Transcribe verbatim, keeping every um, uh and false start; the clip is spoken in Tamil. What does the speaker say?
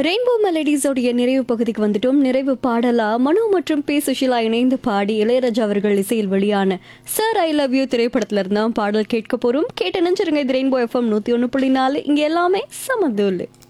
ரெயின்போ மெலடிஸோடைய நிறைவு பகுதிக்கு வந்துட்டோம். நிறைவு பாடலா மனு மற்றும் பி சுஷிலா இணைந்து பாடி இளையராஜா அவர்கள் இசையில் வெளியான சார் ஐ லவ் யூ திரைப்படத்துல இருந்தா பாடல் கேட்க போறோம். கேட்டு நினைச்சிருங்க. இது ரெயின்போ எஃப்எம் நூத்தி ஒன்னு புள்ளி நாலு. இங்க எல்லாமே சமதூலு.